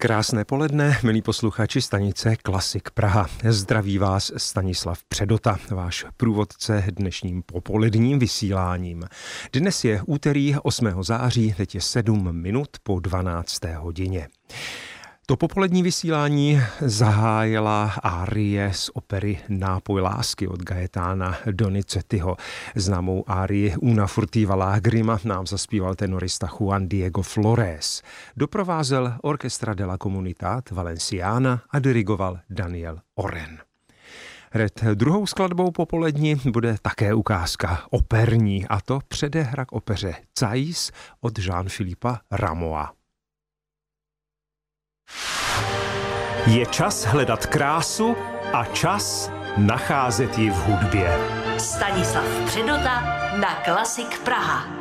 Krásné poledne, milí posluchači stanice Klasik Praha. Zdraví vás Stanislav Předota, váš průvodce dnešním popoledním vysíláním. Dnes je úterý 8. září, teď je 7 minut po 12. hodině. To popolední vysílání zahájila árie z opery Nápoj lásky od Gaetana Donizettiho. Známou árii Una furtiva lagrima nám zaspíval tenorista Juan Diego Flores. Doprovázel Orchestra della Comunidad Valenciana a dirigoval Daniel Oren. Hned druhou skladbou popolední bude také ukázka operní, a to předehra k opeře Thais od Jean-Philippa Rameaua. Je čas hledat krásu a čas nacházet ji v hudbě. Stanislav Předota na Klasik Praha.